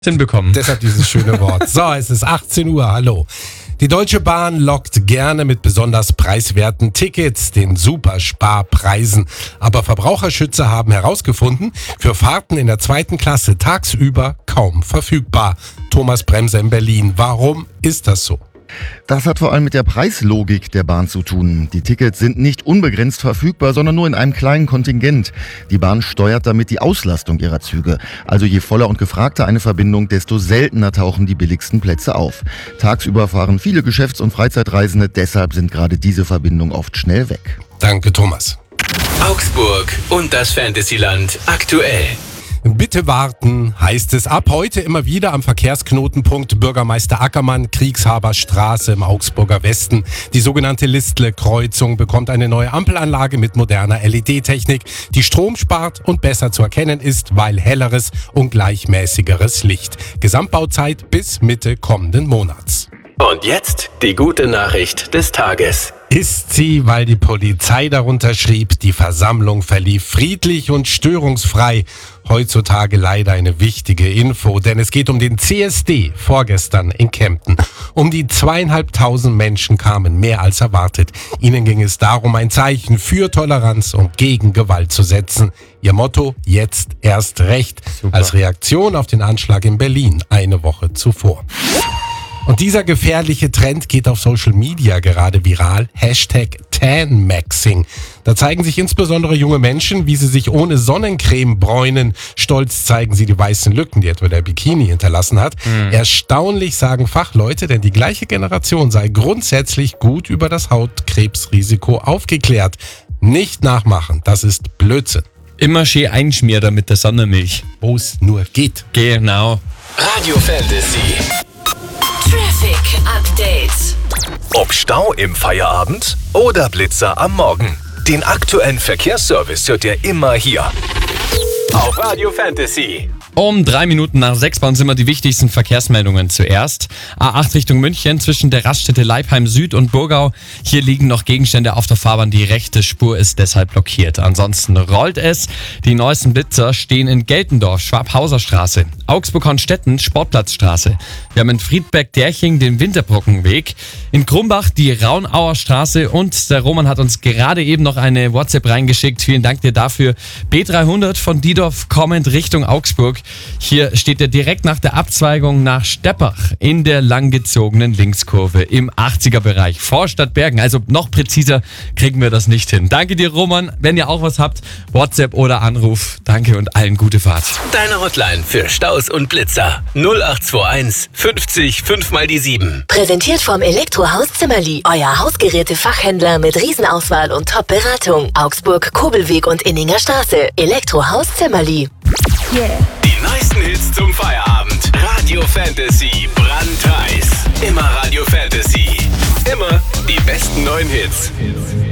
hinbekommen. Deshalb dieses schöne Wort. So, es ist 18 Uhr, hallo. Die Deutsche Bahn lockt gerne mit besonders preiswerten Tickets, den Supersparpreisen. Aber Verbraucherschützer haben herausgefunden, für Fahrten in der 2. Klasse tagsüber kaum verfügbar. Thomas Bremser in Berlin. Warum ist das so? Das hat vor allem mit der Preislogik der Bahn zu tun. Die Tickets sind nicht unbegrenzt verfügbar, sondern nur in einem kleinen Kontingent. Die Bahn steuert damit die Auslastung ihrer Züge. Also je voller und gefragter eine Verbindung, desto seltener tauchen die billigsten Plätze auf. Tagsüber fahren viele Geschäfts- und Freizeitreisende, deshalb sind gerade diese Verbindungen oft schnell weg. Danke, Thomas. Augsburg und das Fantasyland aktuell. Bitte warten, heißt es ab heute immer wieder am Verkehrsknotenpunkt Bürgermeister Ackermann, Kriegshaber Straße im Augsburger Westen. Die sogenannte Listle-Kreuzung bekommt eine neue Ampelanlage mit moderner LED-Technik, die Strom spart und besser zu erkennen ist, weil helleres und gleichmäßigeres Licht. Gesamtbauzeit bis Mitte kommenden Monats. Und jetzt die gute Nachricht des Tages. Ist sie, weil die Polizei darunter schrieb, die Versammlung verlief friedlich und störungsfrei. Heutzutage leider eine wichtige Info, denn es geht um den CSD vorgestern in Kempten. Um die 2.500 Menschen kamen, mehr als erwartet. Ihnen ging es darum, ein Zeichen für Toleranz und gegen Gewalt zu setzen. Ihr Motto, jetzt erst recht, als Reaktion auf den Anschlag in Berlin eine Woche zuvor. Und dieser gefährliche Trend geht auf Social Media gerade viral. #TanMaxing. Da zeigen sich insbesondere junge Menschen, wie sie sich ohne Sonnencreme bräunen. Stolz zeigen sie die weißen Lücken, die etwa der Bikini hinterlassen hat. Erstaunlich, sagen Fachleute, denn die gleiche Generation sei grundsätzlich gut über das Hautkrebsrisiko aufgeklärt. Nicht nachmachen, das ist Blödsinn. Immer schön einschmieren mit der Sonnenmilch. Wo es nur geht. Genau. Radio Fantasy. Traffic Update. Ob Stau im Feierabend oder Blitzer am Morgen. Den aktuellen Verkehrsservice hört ihr immer hier. Auf Radio Fantasy. Um 3 Minuten nach 6 bei uns immer die wichtigsten Verkehrsmeldungen zuerst. A8 Richtung München zwischen der Raststätte Leipheim Süd und Burgau. Hier liegen noch Gegenstände auf der Fahrbahn. Die rechte Spur ist deshalb blockiert. Ansonsten rollt es. Die neuesten Blitzer stehen in Geltendorf, Schwabhauser Straße, Augsburg-Hornstetten, Sportplatzstraße. Wir haben in Friedberg-Derching den Winterbrockenweg. In Krumbach die Raunauer Straße und der Roman hat uns gerade eben noch eine WhatsApp reingeschickt. Vielen Dank dir dafür. B300 von Diedorf kommend Richtung Augsburg. Hier steht er direkt nach der Abzweigung nach Steppach in der langgezogenen Linkskurve im 80er-Bereich vor Stadtbergen. Also noch präziser kriegen wir das nicht hin. Danke dir, Roman. Wenn ihr auch was habt, WhatsApp oder Anruf. Danke und allen gute Fahrt. Deine Hotline für Staus und Blitzer. 0821 50 5 mal die 7. Präsentiert vom Elektrohaus Zimmerli. Euer Hausgeräte-Fachhändler mit Riesenauswahl und Top-Beratung. Augsburg, Kobelweg und Inninger Straße. Elektrohaus Zimmerli. Die neuesten Hits zum Feierabend. Radio Fantasy. Brandheiß. Immer Radio Fantasy. Immer die besten neuen Hits.